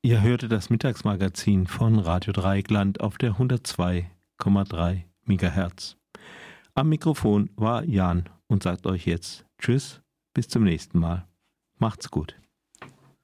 Ihr hörte das Mittagsmagazin von Radio Dreieckland auf der 102,3 MHz. Am Mikrofon war Jan und sagt euch jetzt Tschüss, bis zum nächsten Mal. Macht's gut.